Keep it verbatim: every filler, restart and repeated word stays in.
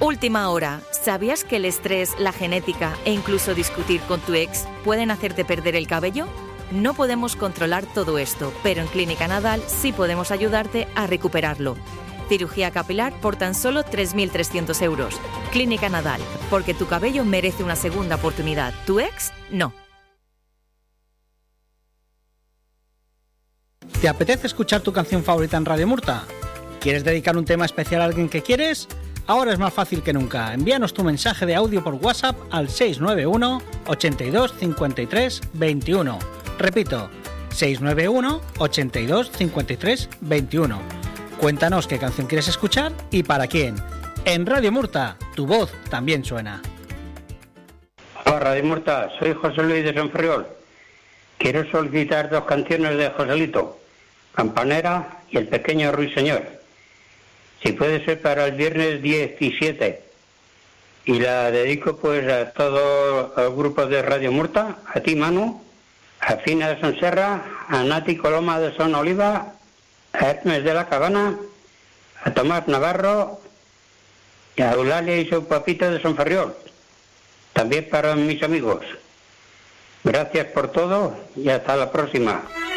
Última hora. ¿Sabías que el estrés, la genética e incluso discutir con tu ex pueden hacerte perder el cabello? No podemos controlar todo esto, pero en Clínica Nadal sí podemos ayudarte a recuperarlo. Cirugía capilar por tan solo tres mil trescientos euros. Clínica Nadal, porque tu cabello merece una segunda oportunidad. ¿Tu ex? No. ¿Te apetece escuchar tu canción favorita en Radio Murta? ¿Quieres dedicar un tema especial a alguien que quieres? Ahora es más fácil que nunca. Envíanos tu mensaje de audio por WhatsApp al seis nueve uno, ochenta y dos, cincuenta y tres, veintiuno. Repito, seis nueve uno, ochenta y dos, cincuenta y tres, veintiuno. Cuéntanos qué canción quieres escuchar y para quién. En Radio Murta, tu voz también suena. Hola Radio Murta, soy José Luis de San Ferriol. Quiero solicitar dos canciones de Joselito, Campanera y El Pequeño Ruiseñor. Si puede ser para el viernes diecisiete. Y la dedico pues a todo el grupo de Radio Murta, a ti Manu, a Fina de Son Serra, a Nati Coloma de Son Oliva, a Hermes de la Cabana, a Tomás Navarro y a Eulalia y su papito de Son Ferriol. También para mis amigos. Gracias por todo y hasta la próxima.